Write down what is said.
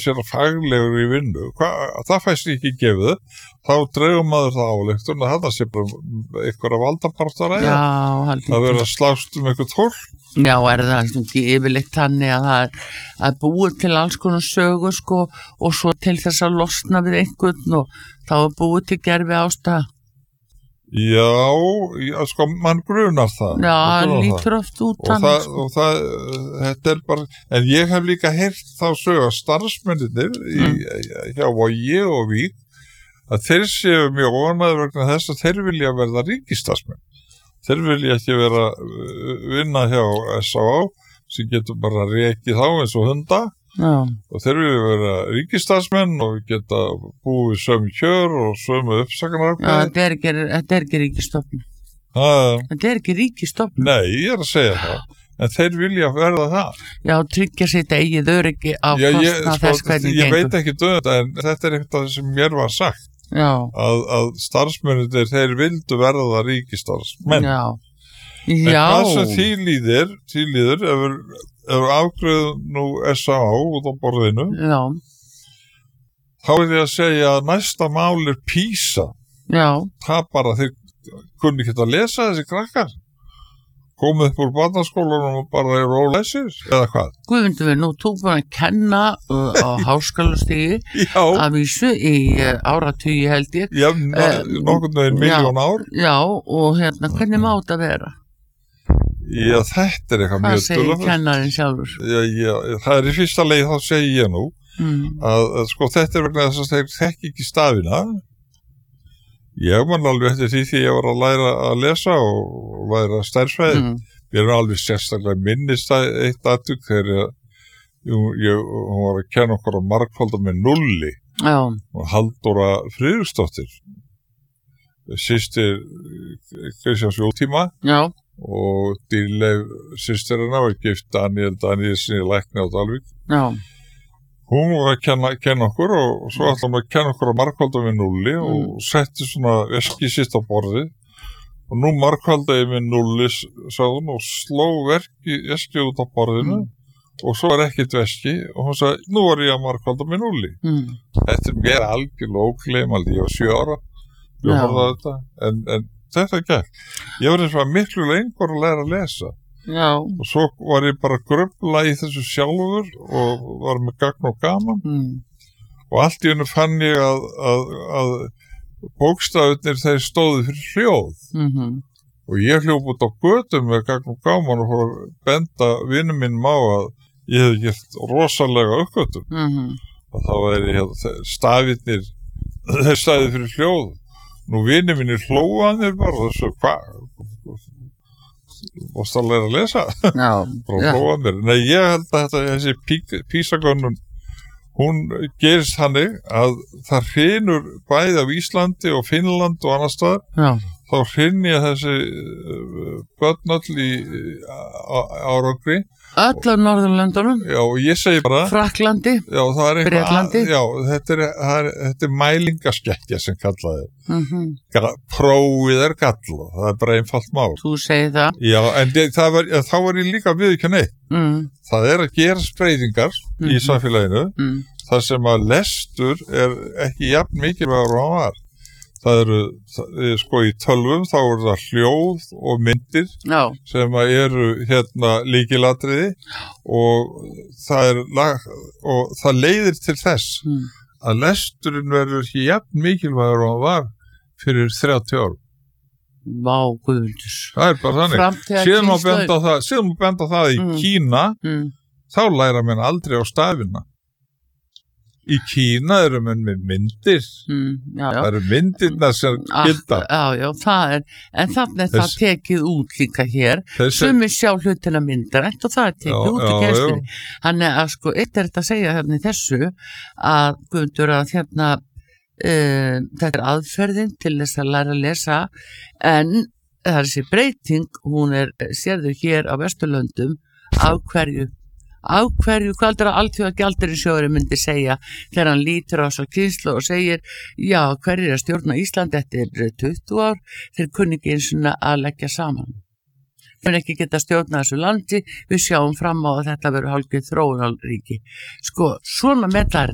sér faglegur í vinnu, það fæst ekki gefið, þá dregur maður það ályktun að það sé bara einhverja valdapartar að það verður að slást eitthvað tól. Já, það ekki yfirleitt þannig að það er búið til alls konar sögur sko, og svo til þess að losna við einhvern og þá er búið til gerfi ástæða. Já, sko, mann grunar það. Já, það lítur oft út og það, þetta bara, en ég hef líka heyrt þá sögu að starfsmennir hjá Vogi og Vík, að þeir séu mjög óanægðir vegna þess að þeir vilja verða ríkisstarfsmenn. Þeir vilja ekki vera vinna hjá S.A.A. sem getur bara rekið þá eins og hunda. Já. Og þeir vilja vera ríkisstarfsmenn og geta búið sömu kjör og sömu uppsagnararbeiði. Já, þetta er ekki ríkisstofnun. Þetta er ekki ríkisstofnun. Nei, ég er að segja það. En þeir vilja verða það. Já, tryggja sitt eigið öryggi á kostnað þess hvernig gengur. Ég veit ekki þetta, en þetta er eitthvað sem mér var sagt. Já. Að starfsmennir, þeir vildu verða ríkisstarfsmenn. Já. En hvað sem því líður ef afgreiðum nú S.A.A. út á borðinu, já, þá ég að segja að næsta mál er PISA. Já. Það bara, þeir kunni ekki að lesa þessi krakkar. Komið upp úr barnaskólanum og bara eru ólæsir, eða hvað? Guðmundur við nú tók bara að kenna á háskólastigi að vísu í áratugi held ég. Já, nokkurn veginn milljón ár. Já, og hvernig má þetta vera? Já, þetta er eitthvað mjög Hvað segir kennarinn sjálfur? Já, það er í fyrsta leið, þá segi ég nú að sko þetta er vegna þess að þeir þekki ekki stafina. Ég man alveg eftir því ég var að læra að lesa og læra stærðfræði. Mér er alveg sérstaklega minnist eitt atvik þegar hún var að kenna okkur á margfalda með nulli. Já. Og Halldóra Friðriksdóttir, systir Kristjáns Jótíma. Já. Og Dýrleif systirina var gift Danielsen í Lækni á Dalvík. Já. Hún var að kenna okkur og svo ætlaði hún að kenna okkur að margfalda með nulli og setti svona veski sitt á borðið og nú margfaldaði með nulli, sagði hún, og sló veskið út á borðinu og svo var ekkert veski og hún sagði, nú var ég að margfalda með nulli. Þetta er mér algjörlega ógleymanlegt, ég var 7 ára, ég horfði á þetta, en þetta gekk. Ég var eins og miklu lengur að læra að lesa. Já. Og svo var ég bara að grufla í þessu sjálfur og var með gagn og gaman. Og allt í hennu fann ég að bókstafirnir þeir stóðu fyrir hljóð. Og ég hljóp út á götum með gagn og gaman og fór að benda vinum mínum á að ég hef gert rosalega uppgötum. Og þá væri stafirnir, þeir staðið fyrir hljóð. Nú vinir mínir hlóðanir bara þessu, hvað? Varst að læra að lesa? Já. Bara hlóðanir. Nei, ég held að þessi PISA-gönnun, hún gerist hannig að það hrynur bæði af Íslandi og Finnland og annars staðar. Já. Þá hrynja þessi börn öll í árangri. Öll á Norðurlöndunum. Já, og ég segi bara Frakklandi. Já, það er Bretlandi. Já, þetta er mælingaskekkja sem kallaði. Prófið er galla, það er bara einfalt mál. Þú segir það. Já, en þá var ég líka viðurkenna eitt. Það er að gera breytingar í samfélaginu, þar sem að lestur er ekki jafn mikilvægur og hann var. Það eru, sko í tölvum, þá eru það hljóð og myndir sem eru lykilatriði og það leiðir til þess að lesturinn verður ekki jafn mikilvægur og hann var fyrir 30 árum. Vá, guðvildis. Það er bara þannig. Síðan má benda það í Kína, þá læra menn aldrei á stafina. Í Kína eru menn með myndir. Það eru myndirnar sem gilda. Já, það er, en þannig er það tekið út líka hér. Sumir sjá hlutina myndrænt og það er tekið út í kennslinni. Þannig að sko, eitt er þetta að segja hérna í þessu að Guðmundur að þetta er aðferðin til þess að læra að lesa, en það er þessi breyting, hún sérðu hér á Vesturlöndum, af hverju, hvað heldur að Alþjóðagjaldeyrissjóðurinn myndi segja þegar hann lítur á þessa kynslóð og segir, já, hverjir að stjórna Ísland eftir 20 ár, þeir kunni ekki eins og að leggja saman. Þeir ekki geta stjórna þessu landi, við sjáum fram á að þetta verður hálfgeð þróunarríki. Sko, svona með það